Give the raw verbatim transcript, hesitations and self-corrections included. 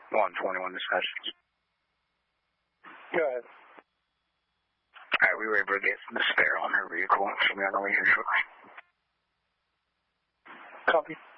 one twenty-one dispatch. Go ahead. Alright, we were able to get the spare on her vehicle. She'll be on the way here shortly. Copy.